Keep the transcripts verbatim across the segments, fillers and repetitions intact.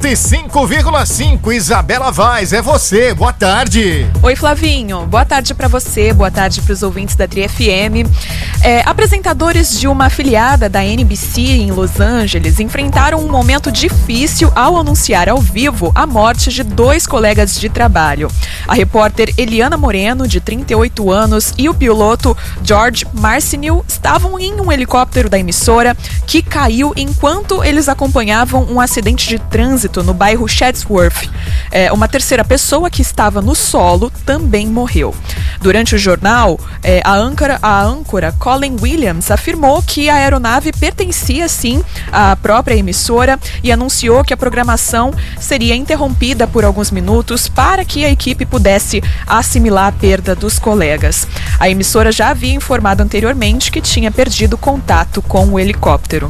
cento e cinco vírgula cinco. Isabela Vaz, é você. Boa tarde. Oi, Flavinho. Boa tarde pra você, boa tarde pros ouvintes da Tri F M. É, apresentadores de uma afiliada da N B C em Los Angeles enfrentaram um momento difícil ao anunciar ao vivo a morte de dois colegas de trabalho. A repórter Eliana Moreno, de trinta e oito anos, e o piloto George Marcinil estavam em um helicóptero da emissora que caiu enquanto eles acompanhavam um acidente de trânsito no bairro Chatsworth. É, uma terceira pessoa que estava no solo também morreu. Durante o jornal, é, a, âncora, a âncora Colin Williams afirmou que a aeronave pertencia sim à própria emissora e anunciou que a programação seria interrompida por alguns minutos para que a equipe pudesse assimilar a perda dos colegas. A emissora já havia informado anteriormente que tinha perdido contato com o helicóptero.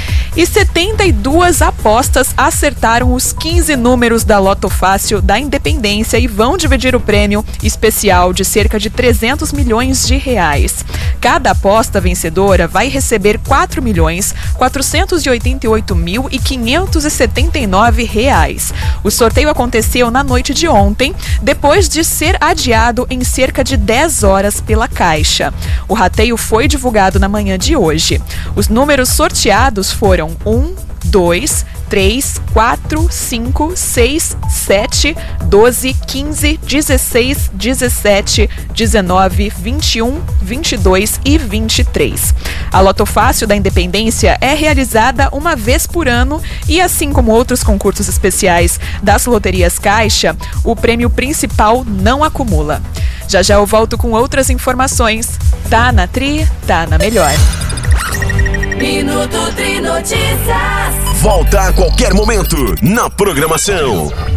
E setenta e duas apostas acertaram os quinze números da Loto Fácil da Independência e vão dividir o prêmio especial de cerca de trezentos milhões de reais. Cada aposta vencedora vai receber quatro milhões quatrocentos e oitenta e oito mil e quinhentos e setenta e nove reais. O sorteio aconteceu na noite de ontem, depois de ser adiado em cerca de dez horas pela Caixa. O rateio foi divulgado na manhã de hoje. Os números sorteados foram um, dois, três, quatro, cinco, seis, sete, doze, quinze, dezesseis, dezessete, dezenove, vinte e um, vinte e dois e vinte e três. A Loto Fácil da Independência é realizada uma vez por ano e, assim como outros concursos especiais das loterias Caixa, o prêmio principal não acumula. Já já eu volto com outras informações. Tá na Tri, tá na Melhor. Minuto Tri Notícias. Volta a qualquer momento na programação.